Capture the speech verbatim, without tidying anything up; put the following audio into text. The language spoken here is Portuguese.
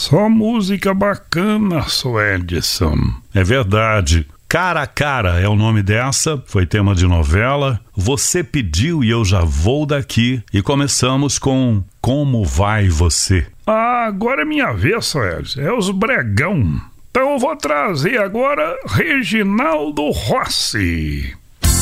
Só música bacana, seu Edson. É verdade. Cara a Cara é o nome dessa, foi tema de novela. Você Pediu e Eu Já Vou Daqui. E começamos com Como Vai Você? Ah, agora é minha vez, seu Edson. É os bregão. Então eu vou trazer agora Reginaldo Rossi.